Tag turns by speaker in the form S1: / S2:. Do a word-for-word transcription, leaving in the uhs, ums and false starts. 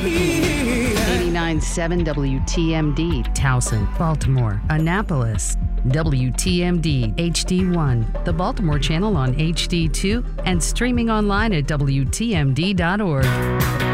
S1: eighty-nine point seven W T M D, Towson, Baltimore, Annapolis. W T M D H D one, the Baltimore channel on H D two, and streaming online at W T M D dot org.